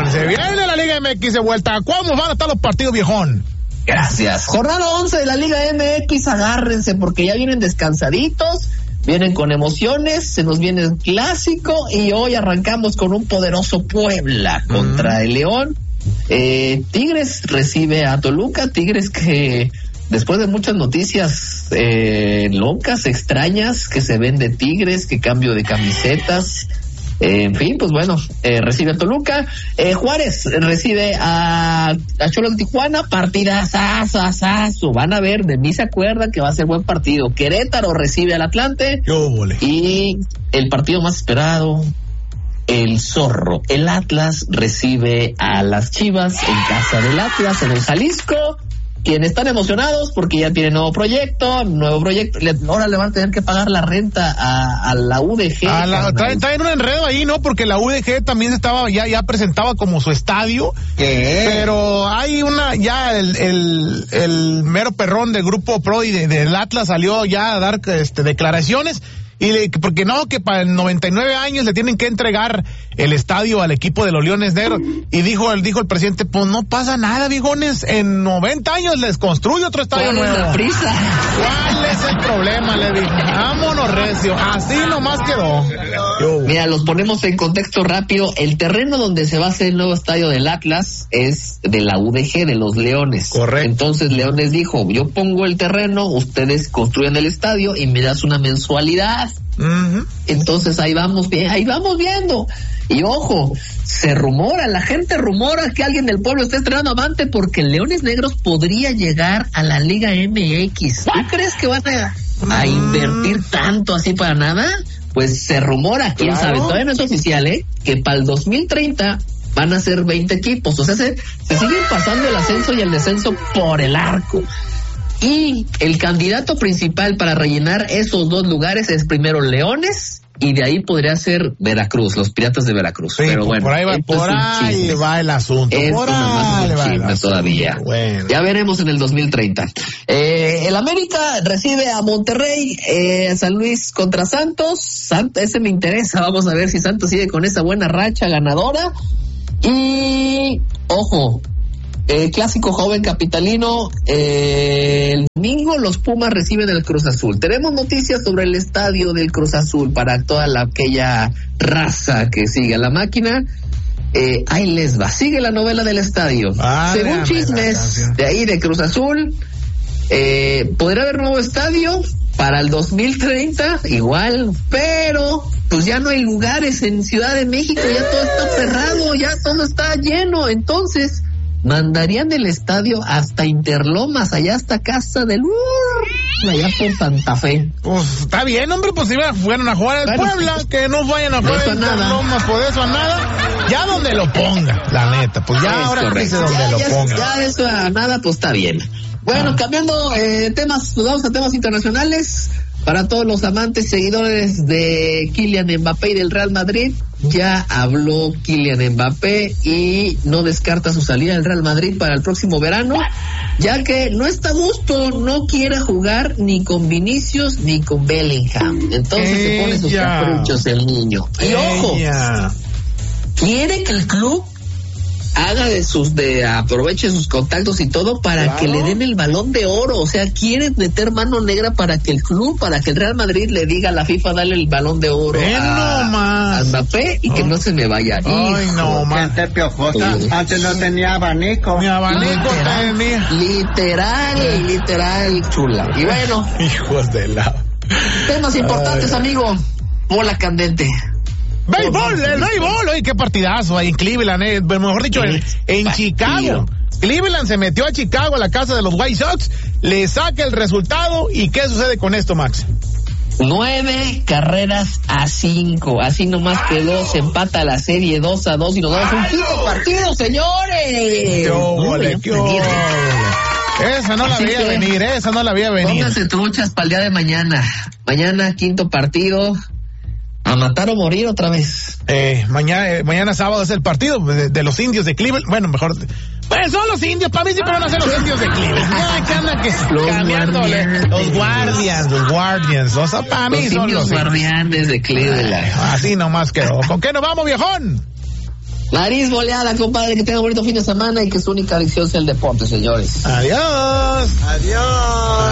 viejón. Se viene la Liga MX de vuelta. ¿Cómo van a estar los partidos, viejón? Gracias. Jornada 11 de la Liga MX, agárrense porque ya vienen descansaditos, vienen con emociones, se nos viene el clásico y hoy arrancamos con un poderoso Puebla contra el León. Tigres recibe a Toluca, Tigres que después de muchas noticias locas, extrañas, que se ven de Tigres, que cambio de camisetas, en fin, pues bueno, recibe a Toluca. Juárez recibe a Cholos de Tijuana, partidazazo. Van a ver, de mí se acuerdan que va a ser buen partido. Querétaro recibe al Atlante. Y el partido más esperado, el Zorro. El Atlas recibe a las Chivas en casa del Atlas, en el Jalisco. Quienes están emocionados porque ya tienen nuevo proyecto, ahora le van a tener que pagar la renta a la UDG. Está en un enredo ahí, ¿no? Porque la UDG también estaba ya presentaba como su estadio. ¿Qué? Pero hay el mero perrón del Grupo Pro y del Atlas salió ya a dar declaraciones. Porque no, que para el 99 años le tienen que entregar el estadio al equipo de los Leones Negros. Y dijo el presidente, pues no pasa nada, viejones, en 90 años les construye otro estadio nuevo. ¿Cuál es la prisa? ¿Cuál es el problema? Le dije, vámonos recio, así nomás quedó. Mira, los ponemos en contexto rápido. El terreno donde se va a hacer el nuevo estadio del Atlas es de la UDG, de los Leones. Correcto. Entonces Leones dijo, yo pongo el terreno, ustedes construyen el estadio y me das una mensualidad. Uh-huh. Entonces ahí vamos viendo. Y ojo, la gente rumora que alguien del pueblo está estrenando Avante porque Leones Negros podría llegar a la Liga MX. ¿Tú crees que van a invertir tanto así para nada? Pues se rumora, quién sabe, todavía no es oficial, que para el 2030 van a ser 20 equipos, o sea, se siguen pasando el ascenso y el descenso por el arco. Y el candidato principal para rellenar esos dos lugares es primero Leones y de ahí podría ser Veracruz, los Piratas de Veracruz. Sí, pero bueno, por ahí va el asunto. Por ahí va el asunto todavía. Bueno. Ya veremos en el 2030. El América recibe a Monterrey, San Luis contra Santos. Ese me interesa. Vamos a ver si Santos sigue con esa buena racha ganadora. Y ojo, clásico joven capitalino, el domingo los Pumas reciben el Cruz Azul. Tenemos noticias sobre el estadio del Cruz Azul para toda aquella raza que sigue a la máquina. Ahí les va, sigue la novela del estadio. Según chismes de ahí de Cruz Azul, podría haber nuevo estadio para el 2030, igual, pero pues ya no hay lugares en Ciudad de México, ya todo está cerrado, ya todo está lleno, entonces mandarían el estadio hasta Interlomas, allá hasta Casa del allá por Santa Fe. Pues está bien, hombre, pues si fueran a jugar al Puebla, que no vayan a jugar en Interlomas, por eso a nada, ya donde lo ponga, la neta, pues ya ahora dice donde lo ponga. Ya eso a nada, pues está bien. Bueno, cambiando temas, nos vamos a temas internacionales. Para todos los amantes, seguidores de Kylian Mbappé y del Real Madrid, ya habló Kylian Mbappé y no descarta su salida del Real Madrid para el próximo verano, ya que no está a gusto, no quiere jugar ni con Vinicius ni con Bellingham. Entonces se pone sus caprichos el niño. Y ojo, quiere que el club haga aproveche sus contactos y todo para que le den el Balón de Oro, o sea, quiere meter mano negra para que el club, para que el Real Madrid le diga a la FIFA dale el Balón de Oro a Mbappé y que no se me vaya. Ay, no más. Gente piojosa, antes no tenía abanico. Mi abanico literal, chula. Y bueno, hijos de la... temas importantes, amigo. Bola candente. Béisbol, el béisbol, oye, qué partidazo ahí en Cleveland, mejor dicho, en Chicago. Cleveland se metió a Chicago, a la casa de los White Sox, le saca el resultado, ¿y qué sucede con esto, Max? 9 carreras a 5, así nomás quedó, se empata la serie 2-2 y nos damos un quinto partido, señores. Esa no la veía venir, Pónganse truchas para el día de mañana. Mañana, quinto partido. A matar o morir otra vez. Mañana sábado es el partido de los Indios de Cleveland. Bueno, mejor. Pues son los Indios, para mí siempre van a ser los Indios de Cleveland. No, que andan cambiándole. Los Guardians. O sea, para mí son los Guardianes de Cleveland. Así nomás quedó. ¿Con qué nos vamos, viejón? Nariz boleada, compadre, que tenga un bonito fin de semana y que su única adicción sea el deporte, señores. Adiós. Adiós.